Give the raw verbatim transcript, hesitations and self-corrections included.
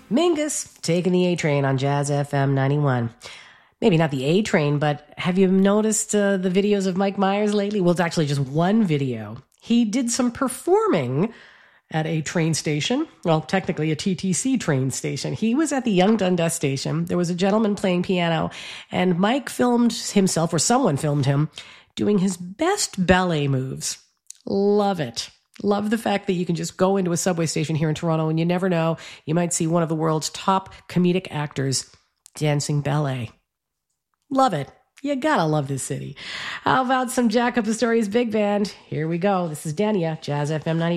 Mingus taking the A train on Jazz F M ninety-one. Maybe not the A train, but have you noticed uh, the videos of Mike Myers lately? Well, it's actually just one video. He did some performing at a train station. Well, technically a T T C train station. He was at the Young Dundas station. There was a gentleman playing piano, and Mike filmed himself, or someone filmed him, doing his best ballet moves. Love it. Love the fact that you can just go into a subway station here in Toronto and you never know, you might see one of the world's top comedic actors dancing ballet. Love it. You gotta love this city. How about some Jack Up the Stories Big Band? Here we go. This is Dania, Jazz F M ninety.